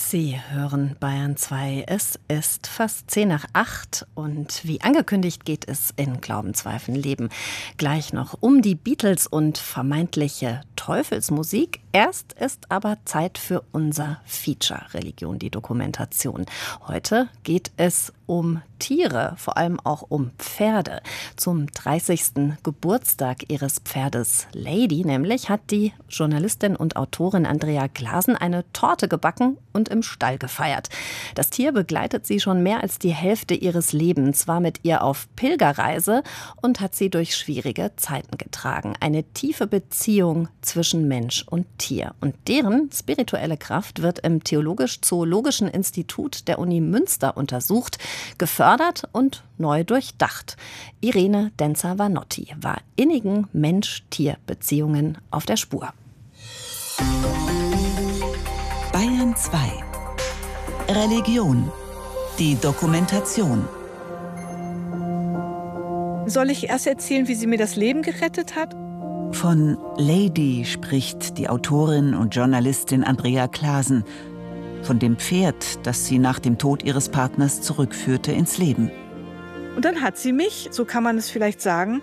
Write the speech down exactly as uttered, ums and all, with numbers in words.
Sie hören Bayern zwei. Es ist fast zehn nach acht und wie angekündigt geht es in Glaubensweifel leben gleich noch um die Beatles und vermeintliche Teufelsmusik. Erst ist aber Zeit für unser Feature Religion, die Dokumentation. Heute geht es um Tiere, vor allem auch um Pferde. Zum dreißigsten Geburtstag ihres Pferdes Lady nämlich hat die Journalistin und Autorin Andrea Glasen eine Torte gebacken und im Stall gefeiert. Das Tier begleitet sie schon mehr als die Hälfte ihres Lebens, war mit ihr auf Pilgerreise und hat sie durch schwierige Zeiten getragen. Eine tiefe Beziehung zwischen Mensch und Tier. Und deren spirituelle Kraft wird im Theologisch-Zoologischen Institut der Uni Münster untersucht, gefördert und neu durchdacht. Irene Denzer-Vanotti war innigen Mensch-Tier-Beziehungen auf der Spur. Bayern zwei. Religion. Die Dokumentation. Soll ich erst erzählen, wie sie mir das Leben gerettet hat? Von Lady spricht die Autorin und Journalistin Andrea Glasen. Von dem Pferd, das sie nach dem Tod ihres Partners zurückführte ins Leben. Und dann hat sie mich, so kann man es vielleicht sagen,